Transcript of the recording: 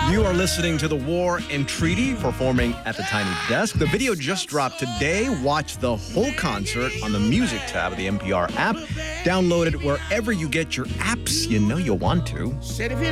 You are listening to The War and Treaty performing at the Tiny Desk. The video just dropped today. Watch the whole concert on the music tab of the NPR app. Download it wherever you get your apps. You know you'll want to.